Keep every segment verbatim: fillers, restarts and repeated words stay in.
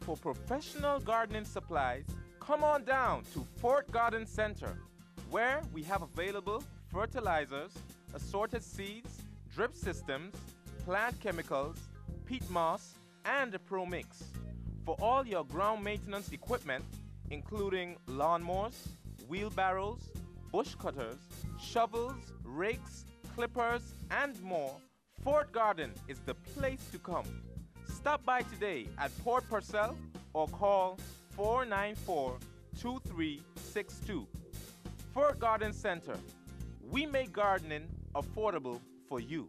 for professional gardening supplies, come on down to Fort Garden Center, where we have available fertilizers, assorted seeds, drip systems, plant chemicals, peat moss, and a Pro Mix. For all your ground maintenance equipment, including lawnmowers, wheelbarrows, bush cutters, shovels, rakes, clippers, and more, Fort Garden is the place to come. Stop by today at Port Purcell or call four nine four, two three six two. Fort Garden Center. We make gardening affordable for you.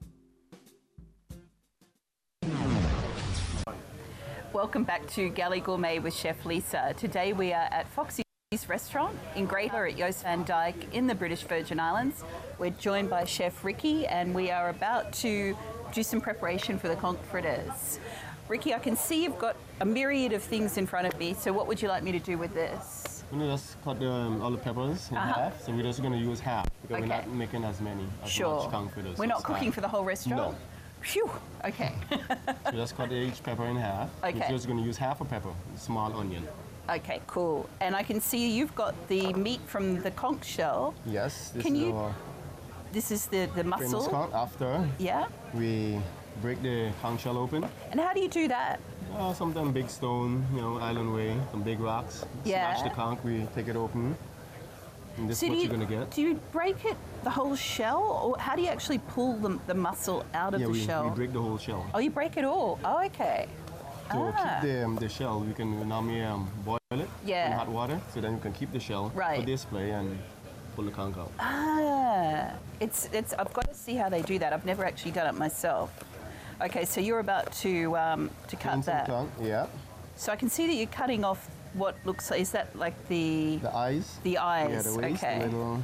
Welcome back to Galley Gourmet with Chef Lisa. Today we are at Foxy's Restaurant in Greater at Jost Van Dyke in the British Virgin Islands. We're joined by Chef Ricky and we are about to do some preparation for the conch fritters. Ricky, I can see you've got a myriad of things in front of me, so what would you like me to do with this? We're going to just cut the, um, all the peppers in Uh-huh. half, so we're just going to use half because Okay. we're not making as many as Sure. much conch fritters. We're so not it's cooking half. for the whole restaurant? No. Phew, okay. So just cut each pepper in half. Okay. We're just going to use half a pepper, a small onion. Okay, cool. And I can see you've got the meat from the conch shell. Yes, this Can is you- our This is the, the famous muscle. conch. After Yeah? we break the conch shell open, And how do you do that? uh, sometimes big stone, you know, island way, some big rocks. Yeah. Smash the conch, we take it open. And this So is what do you're you, going to get. do you break it, the whole shell, or how do you actually pull the, the muscle out of yeah, the we, shell? we break the whole shell. Oh, you break it all. Oh, okay. To Ah. keep the, um, the shell, we can normally um, boil it Yeah. in hot water, so then you can keep the shell Right. for display and pull the conch out. Ah, it's it's. I've got to see how they do that. I've never actually done it myself. Okay, so you're about to um, to cut Clean some that. conch, yeah. So I can see that you're cutting off what looks like. Is that like the The eyes. the eyes? Yeah, the waist, okay. the little.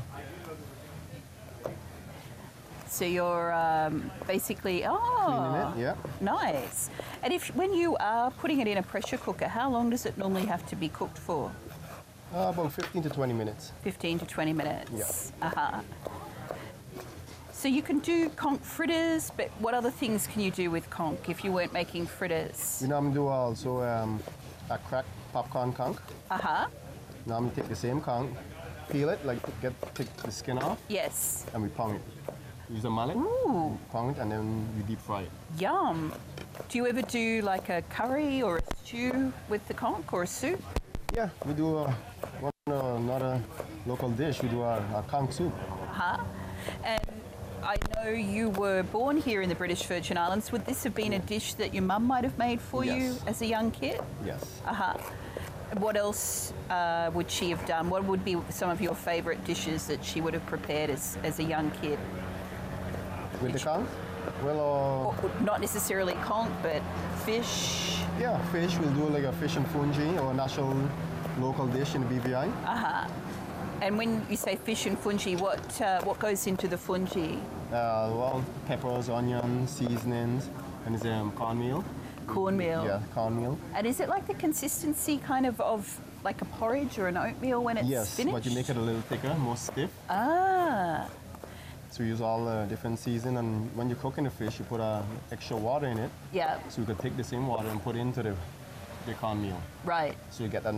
So you're um, basically oh, Cleaning it, yeah. nice. And if when you are putting it in a pressure cooker, how long does it normally have to be cooked for? Uh, about fifteen to twenty minutes. fifteen to twenty minutes. Yeah. Uh-huh. So you can do conch fritters, but what other things can you do with conch if you weren't making fritters? We normally do also um, a cracked popcorn conch. Uh-huh. Normally take the same conch, peel it, like get take the skin off, Yes. and we pound it. Use a mallet, Ooh, pound it, and then we deep fry it. yum. Do you ever do like a curry or a stew with the conch or a soup? Yeah, we do uh, one uh, another local dish. We do our, our conch soup. Uh-huh. And I know you were born here in the British Virgin Islands. Would this have been a dish that your mum might have made for Yes. you as a young kid? Yes. Uh-huh. What else uh, would she have done? What would be some of your favourite dishes that she would have prepared as, as a young kid? With the conch? Well, uh, Or not necessarily conch, but fish. yeah, fish. We'll do like a fish and fungi or national local dish in the B V I. And when you say fish and fungi, what uh, what goes into the fungi? Uh, well, peppers, onions, seasonings, and it's um, cornmeal. Cornmeal. Yeah, cornmeal. And is it like the consistency kind of of like a porridge or an oatmeal when it's Yes, finished? but you make it a little thicker, more stiff. Ah, So you use all the different season, and when you're cooking the fish, you put uh, extra water in it, yeah, so you can take the same water and put it into the, the cornmeal. right. So you get that